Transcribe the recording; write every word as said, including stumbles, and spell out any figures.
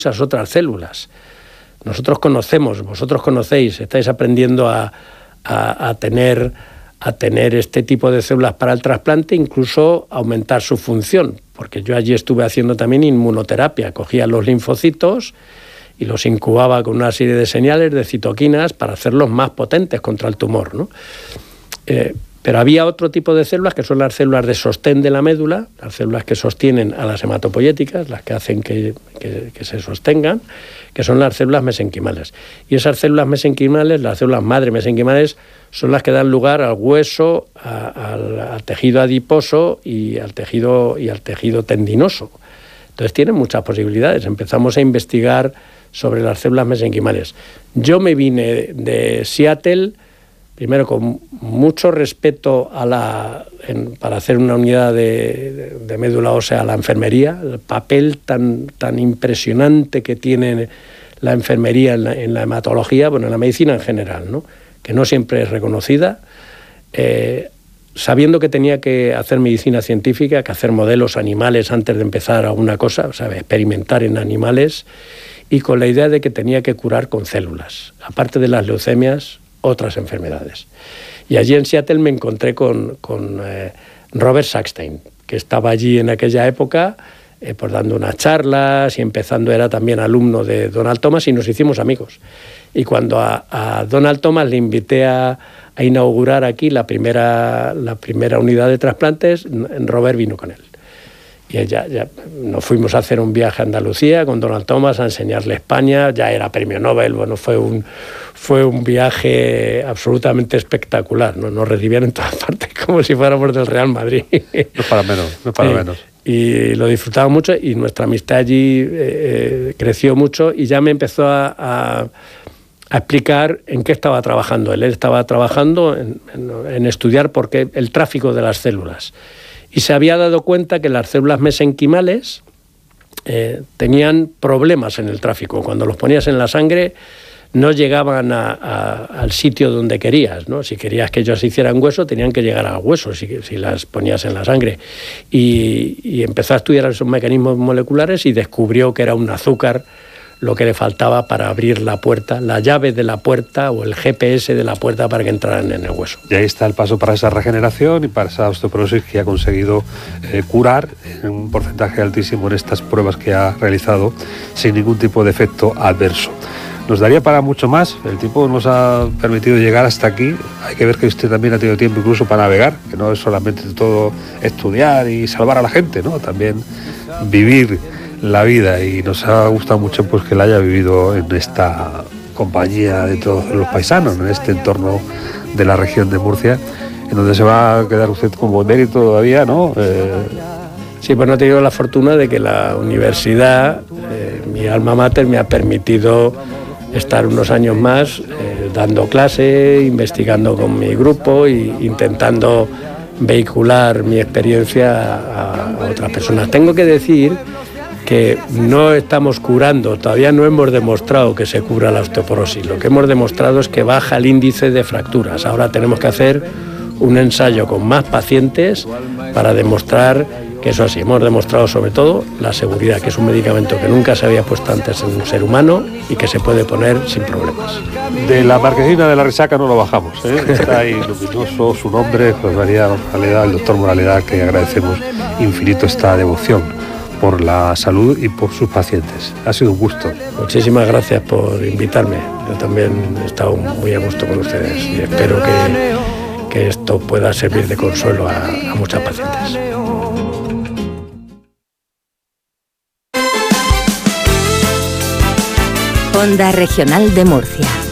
muchas otras células. Nosotros conocemos, vosotros conocéis, estáis aprendiendo a, a, a, tener, a tener este tipo de células para el trasplante, incluso aumentar su función, porque yo allí estuve haciendo también inmunoterapia, cogía los linfocitos y los incubaba con una serie de señales de citoquinas para hacerlos más potentes contra el tumor, ¿no? Eh, pero había otro tipo de células que son las células de sostén de la médula, las células que sostienen a las hematopoyéticas, las que hacen que, que, que se sostengan, que son las células mesenquimales. Y esas células mesenquimales, las células madre mesenquimales, son las que dan lugar al hueso, a, al, al tejido adiposo y al tejido, y al tejido tendinoso. Entonces tienen muchas posibilidades. Empezamos a investigar sobre las células mesenquimales. Yo me vine de Seattle, primero con mucho respeto a la, en, para hacer una unidad de, de, de médula ósea a la enfermería, el papel tan, tan impresionante que tiene la enfermería en la, en la hematología, bueno, en la medicina en general, ¿no? Que no siempre es reconocida, eh, sabiendo que tenía que hacer medicina científica, que hacer modelos animales antes de empezar alguna cosa, o sea, experimentar en animales, y con la idea de que tenía que curar con células, aparte de las leucemias, otras enfermedades. Y allí en Seattle me encontré con, con eh, Robert Sackstein, que estaba allí en aquella época, eh, pues dando unas charlas y empezando, era también alumno de Donald Thomas, y nos hicimos amigos. Y cuando a, a Donald Thomas le invité a, a inaugurar aquí la primera, la primera unidad de trasplantes, Robert vino con él. Y ya, ya nos fuimos a hacer un viaje a Andalucía con Donald Thomas a enseñarle España, ya era premio Nobel, bueno, fue un, fue un viaje absolutamente espectacular, ¿no? Nos recibieron en todas partes como si fuéramos del Real Madrid. No para menos, no para sí. menos. Y lo disfrutaba mucho y nuestra amistad allí eh, creció mucho y ya me empezó a, a, a explicar en qué estaba trabajando él. Él estaba trabajando en, en, en estudiar por qué el tráfico de las células. Y se había dado cuenta que las células mesenquimales eh, tenían problemas en el tráfico. Cuando los ponías en la sangre no llegaban a, a, al sitio donde querías, ¿no? Si querías que ellos hicieran hueso, tenían que llegar al hueso si, si las ponías en la sangre. Y, y empezó a estudiar esos mecanismos moleculares y descubrió que era un azúcar lo que le faltaba para abrir la puerta, la llave de la puerta o el G P S de la puerta para que entraran en el hueso. Y ahí está el paso para esa regeneración y para esa osteoporosis que ha conseguido eh, curar en un porcentaje altísimo en estas pruebas que ha realizado sin ningún tipo de efecto adverso. Nos daría para mucho más, el tiempo nos ha permitido llegar hasta aquí. Hay que ver que usted también ha tenido tiempo incluso para navegar, que no es solamente todo estudiar y salvar a la gente, ¿no? También vivir la vida, y nos ha gustado mucho pues que la haya vivido en esta compañía de todos los paisanos, en este entorno de la región de Murcia, en donde se va a quedar usted como emérito todavía, ¿no? Eh... Sí, pues no he tenido la fortuna de que la universidad, eh, mi alma mater, me ha permitido estar unos años más eh, dando clase, investigando con mi grupo e intentando vehicular mi experiencia a, a otras personas. Tengo que decir que no estamos curando, todavía no hemos demostrado que se cura la osteoporosis. Lo que hemos demostrado es que baja el índice de fracturas. Ahora tenemos que hacer un ensayo con más pacientes para demostrar que eso así. Hemos demostrado sobre todo la seguridad, que es un medicamento que nunca se había puesto antes en un ser humano y que se puede poner sin problemas. De la marquesina de la Resaca no lo bajamos, ¿eh? Está ahí luminoso su nombre, José María Moraleda, el doctor Moraleda, que agradecemos infinito esta devoción por la salud y por sus pacientes. Ha sido un gusto. Muchísimas gracias por invitarme. Yo también he estado muy a gusto con ustedes y espero que, que esto pueda servir de consuelo a, a muchas pacientes. Onda Regional de Murcia.